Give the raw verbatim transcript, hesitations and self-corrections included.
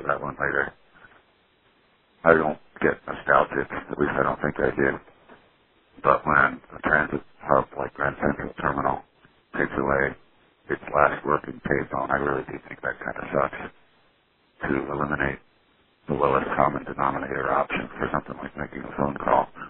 that one later. I don't get nostalgic, at least I don't think I do. But when a transit hub like Grand Central Terminal takes away its last working payphone, I really do think that kind of sucks to eliminate the lowest common denominator option for something like making a phone call.